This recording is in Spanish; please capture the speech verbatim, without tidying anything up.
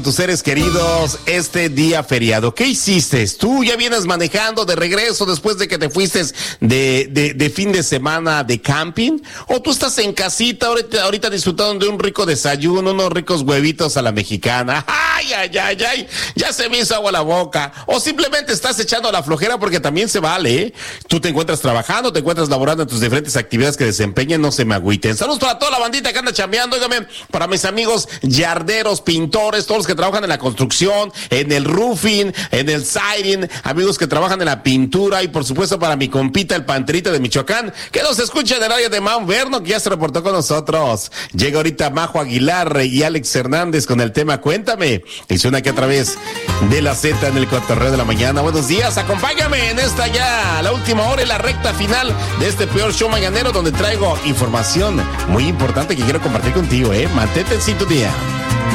Tus seres queridos este día feriado. ¿Qué hiciste? ¿Tú ya vienes manejando de regreso después de que te fuiste de, de, de fin de semana de camping? ¿O tú estás en casita ahorita, ahorita disfrutando de un rico desayuno, unos ricos huevitos a la mexicana? ¡Ay, ay, ay, ay! Ya se me hizo agua la boca. O simplemente estás echando la flojera porque también se vale, ¿eh? Tú te encuentras trabajando, te encuentras laborando en tus diferentes actividades que desempeñen, no se me agüiten. Saludos para toda la bandita que anda chambeando, óigame, para mis amigos yarderos, pintores, todos los que trabajan en la construcción, en el roofing, en el siding, amigos que trabajan en la pintura y por supuesto para mi compita el Panterita de Michoacán, que nos escucha en el área de Mount Vernon, que ya se reportó con nosotros. Llega ahorita Majo Aguilar y Alex Hernández con el tema Cuéntame, y suena aquí a través de la Z en el cotorreo de la mañana. Buenos días, acompáñame en esta ya, la última hora y la recta final de este peor show mañanero, donde traigo información muy importante que quiero compartir contigo, eh, mantente en sintonía.